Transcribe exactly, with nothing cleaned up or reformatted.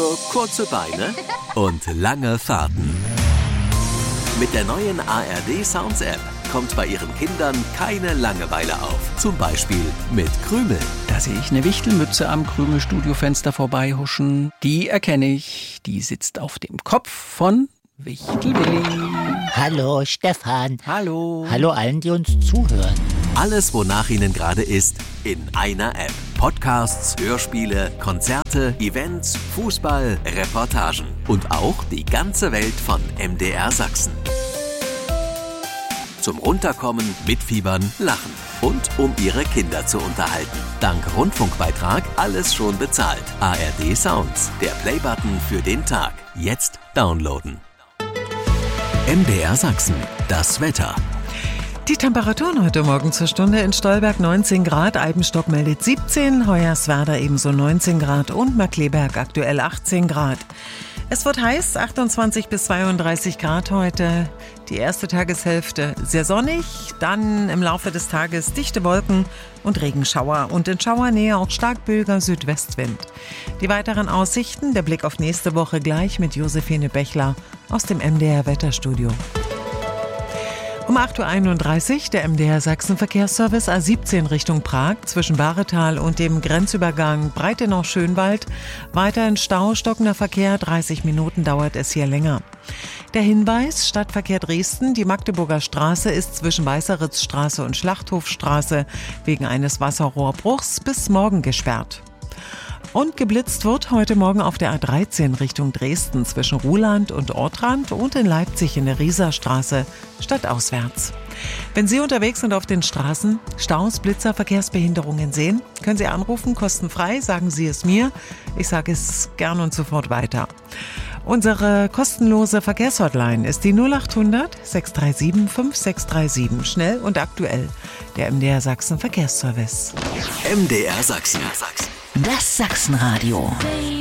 für kurze Beine und lange Fahrten. Mit der neuen A R D Sounds App kommt bei Ihren Kindern keine Langeweile auf. Zum Beispiel mit Krümel. Da sehe ich eine Wichtelmütze am Krümel-Studiofenster vorbeihuschen. Die erkenne ich. Die sitzt auf dem Kopf von Wichtelwilli. Hallo Stefan. Hallo. Hallo allen, die uns zuhören. Alles, wonach Ihnen gerade ist, in einer App. Podcasts, Hörspiele, Konzerte, Events, Fußball, Reportagen und auch die ganze Welt von M D R Sachsen. Zum Runterkommen, mitfiebern, lachen und um Ihre Kinder zu unterhalten. Dank Rundfunkbeitrag alles schon bezahlt. A R D Sounds, der Playbutton für den Tag. Jetzt downloaden. M D R Sachsen, das Wetter. Die Temperaturen heute Morgen zur Stunde: in Stolberg neunzehn Grad, Eibenstock meldet siebzehn, Hoyerswerda ebenso neunzehn Grad und Markkleeberg aktuell achtzehn Grad. Es wird heiß, achtundzwanzig bis zweiunddreißig Grad heute. Die erste Tageshälfte sehr sonnig, dann im Laufe des Tages dichte Wolken und Regenschauer und in Schauernähe auch stark böiger Südwestwind. Die weiteren Aussichten, der Blick auf nächste Woche gleich mit Josephine Bechler aus dem M D R Wetterstudio. Um acht Uhr einunddreißig der M D R Sachsen Verkehrsservice A siebzehn Richtung Prag zwischen Bahretal und dem Grenzübergang Breitenau-Schönwald. Weiterhin Stau, stockender Verkehr, dreißig Minuten dauert es hier länger. Der Hinweis: Stadtverkehr Dresden, die Magdeburger Straße ist zwischen Weißeritzstraße und Schlachthofstraße wegen eines Wasserrohrbruchs bis morgen gesperrt. Und geblitzt wird heute Morgen auf der A dreizehn Richtung Dresden zwischen Ruhland und Ortrand und in Leipzig in der Rieserstraße stadtauswärts. Wenn Sie unterwegs sind auf den Straßen, Staus, Blitzer, Verkehrsbehinderungen sehen, können Sie anrufen, kostenfrei, sagen Sie es mir. Ich sage es gern und sofort weiter. Unsere kostenlose Verkehrshotline ist die null acht hundert sechs drei sieben fünf sechs drei sieben. Schnell und aktuell. Der M D R Sachsen Verkehrsservice. M D R Sachsen. Das Sachsenradio.